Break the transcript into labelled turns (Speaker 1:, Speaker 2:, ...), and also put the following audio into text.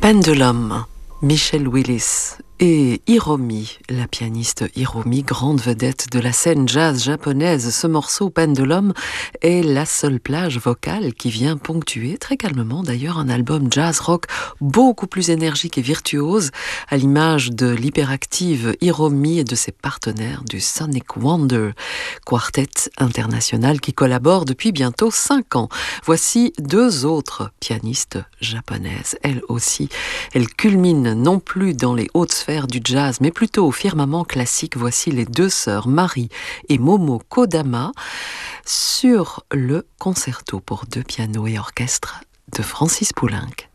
Speaker 1: Pendulum, Michelle Willis et Hiromi, la pianiste Hiromi, grande vedette de la scène jazz japonaise. Ce morceau Pendulum est la seule plage vocale qui vient ponctuer, très calmement d'ailleurs, un album jazz rock beaucoup plus énergique et virtuose, à l'image de l'hyperactive Hiromi et de ses partenaires du Sonic Wonder, quartet international qui collabore depuis bientôt 5 ans. Voici deux autres pianistes japonaises. Elles aussi, elles culminent non plus dans les hautes sphères du jazz, mais plutôt au firmament classique. Voici les deux sœurs Mari et Momo Kodama sur le concerto pour 2 pianos et orchestre de Francis Poulenc.